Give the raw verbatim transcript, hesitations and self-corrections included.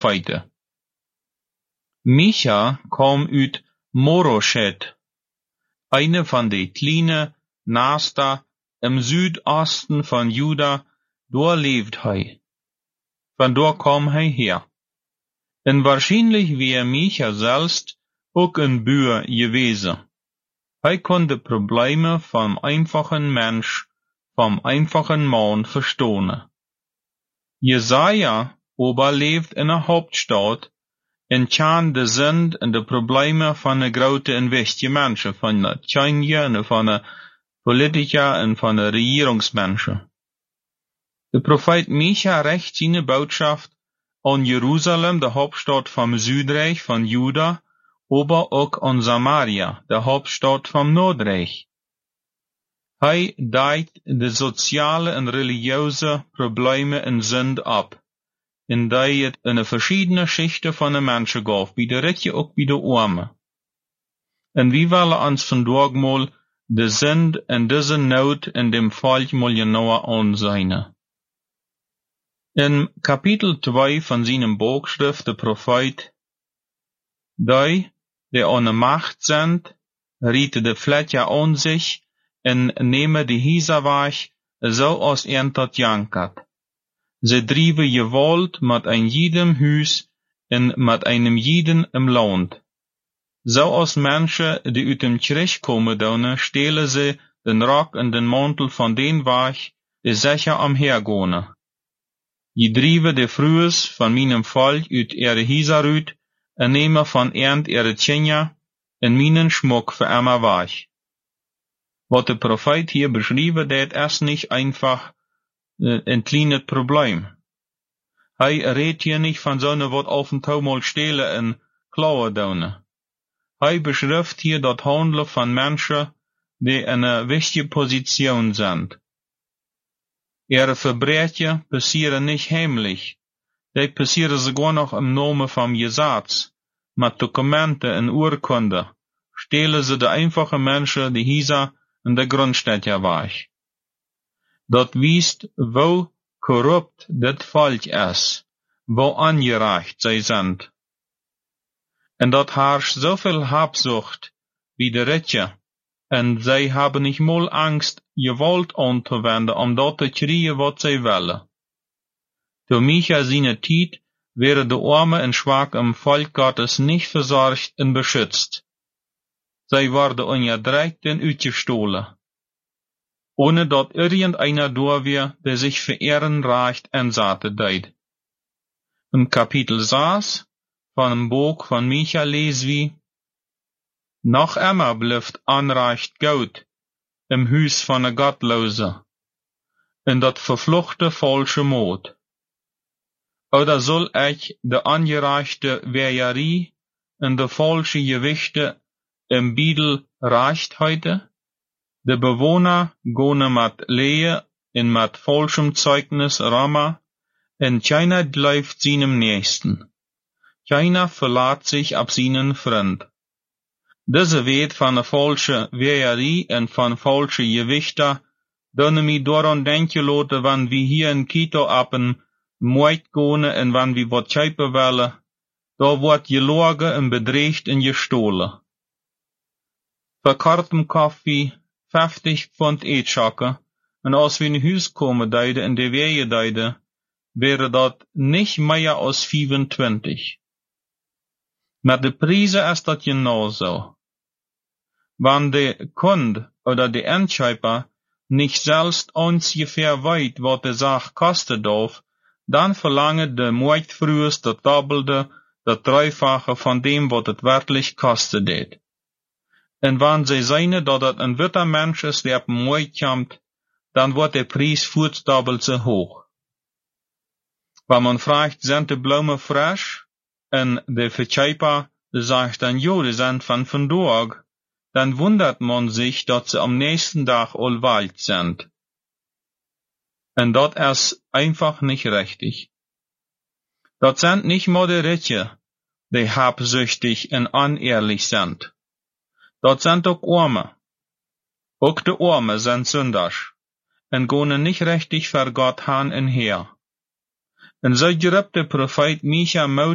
Propheten. Micha kwam uit Moroshet, eine van de kleine Nasta im Südosten van Juda, daar leeft hij. Vandaar kwam hij her. En waarschijnlijk weer Micha selbst ook een buur gewesen. Hij kon de problemen van einfachen Mensch, vom einfachen Mann verstehen. Jesaja aber leeft in een Hauptstadt en kan de Sünd en de problemen van de grote en wichtige mensen, van de China en van de politica en van de regeringsmensen. De profeet Micha richt zijn boodschap aan Jeruzalem, de Hauptstadt vom Südreich van Juda, aber ook aan Samaria, de Hauptstadt vom Noordreich. Hij duidt de sociale en religieuze problemen en Sünd ab, en die het in de verschiedene schichten van de mensen gaf, bij de rijken ook bij de armen. En we willen ons vandaag mal de Sünd en deze nood in dem volk mal genauer aanzien. In kapitel twee van zijn boekschrift, de profeet, die, die aan de macht sind, rieten de vletje aan zich, en nemen de Hisa weg, zoals een tot jankert. Ze drijven gewalt met een jedem huis en met einem jeden im land. Zoals mensen die uit dem Krieg komen doen, stelen ze den rok en den mantel van den weg, die sicher omhergaan. Je drijven de vrouwen van mijn volk uit ihre Hisa uit, en nemen van ernd ihre tjenja, en mijn schmuck voor immer weg. Wat de profeet hier beschrijft, dat is niet einfach äh, een kleines Problem. Hij redt hier niet van zo'n wat af en toe mal stelen en klauwen doen. Hij beschrijft hier dat handelen van mensen die in een wichtige position zijn. Ihre Verbrechen passieren nicht heimlich. Die passieren sogar noch im Namen vom Gesetz. Mit Dokumenten en Urkunden stehlen sie de einfache Menschen die Hisa in de Grundstädte weg. Dat wiest, wo korrupt dit volk is, wo angereicht zij sind. En dat herrscht zoveel Habsucht wie de Ritje, en zij hebben niet mal Angst, gewalt anzuwenden, om dat te krijgen wat zij willen. Door Micha zijn tijd werden de armen en schwachen im Volk Gottes nicht versorgt en beschützt. Zij worden onderdrukt en uitgestohlen, ohne dat irgendeiner door weer, der sich für ihren Recht einsetzen deed. Im Kapitel zes van dem Buch van Micha lesen wir, noch immer blijft Anrecht Gott im Huis van de Gottloze, en dat verfluchte falsche Mord. Oder soll ich de angereichte Weherie en de falsche Gewichte im Bibel recht heute? De Bewohner gone mat Lehe en mat falschem Zeugnis Rama, en keiner läuft seinem Nächsten. Keiner verlässt sich ab seinen Freund. Diese weet van de falsche Weherie en van falsche Gewichte, doen mi daran denken laten, wann wir hier in Quito appen, moeit gone en wann wir wat kijpen willen, da wordt gelogen en bedreigd en gestohlen. Verkortem koffie, vijftig pfund eetschakken, en als wir in huis komen deiden en de weeën deiden, wäre dat nicht mehr als vijfentwintig. Met de prijzen is dat genauso. Wann de Kund oder de Endscheiper nicht selbst ungefähr weit, wat de Sache kosten darf, dann verlangt de Marktfrühes das Doppelte, das Dreifache von dem, wat het werklich kostet det. En wann sie seine, dat het een witter Mensch ist, der op den Markt kommt, dann wird der Preis voortdoppelt so hoch. Wenn man fragt, sind die Blumen frisch? En de Verkäufer sagt dann, jo, die sind von vandaag, dann wundert man sich, dass sie am nächsten Tag all wald sind. Und das ist einfach nicht richtig. Das sind nicht mal die Ritche, die habsüchtig und unehrlich sind. Das sind auch Arme. Auch die Arme sind sünders und gehen nicht richtig vor Gott han und her. Und so gibt der Prophet Micha